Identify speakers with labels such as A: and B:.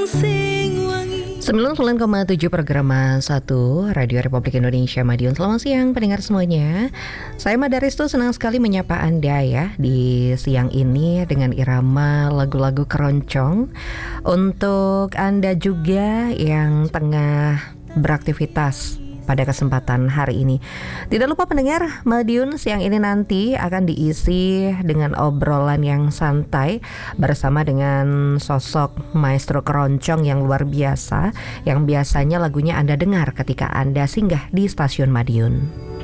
A: 99,7 Programa 1 Radio Republik Indonesia Madiun. Selamat siang pendengar semuanya. Saya Madaristo senang sekali menyapa Anda ya di siang ini dengan irama lagu-lagu keroncong. Untuk Anda juga yang tengah beraktivitas pada kesempatan hari ini, tidak lupa pendengar, Madiun siang ini nanti akan diisi dengan obrolan yang santai bersama dengan sosok maestro keroncong yang luar biasa, yang biasanya lagunya Anda dengar ketika Anda singgah di stasiun Madiun.